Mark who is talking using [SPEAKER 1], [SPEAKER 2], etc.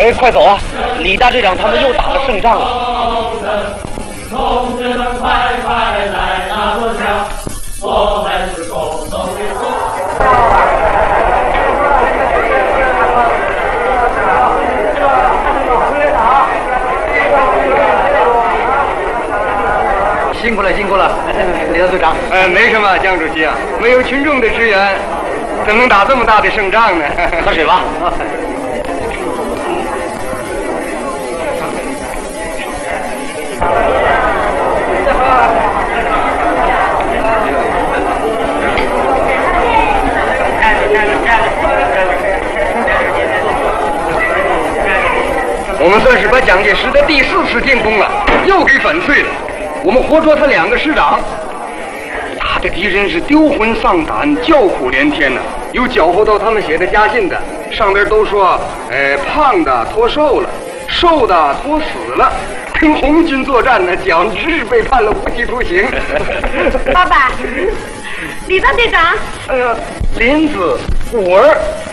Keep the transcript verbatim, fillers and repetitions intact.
[SPEAKER 1] 哎，快走啊！李大队长他们又打了胜仗了。
[SPEAKER 2] 同志们，快快来拿坐下，我们是共同的目
[SPEAKER 1] 辛苦了，辛苦了，李大队长。
[SPEAKER 3] 呃，没什么，江主席啊，没有群众的支援，怎么能打这么大的胜仗呢？
[SPEAKER 1] 喝水吧。
[SPEAKER 3] 我们算是把蒋介石的第四次进攻了，又给粉碎了。我们活捉他两个师长，他的敌人是丢魂丧胆，叫苦连天呐、啊。有搅和到他们写的家信的，上边都说，呃，胖的脱瘦了，瘦的脱死了。跟红军作战呢，蒋直是被判了无期徒刑。
[SPEAKER 4] 爸爸，李大队长。
[SPEAKER 3] 哎呀，林子，五儿，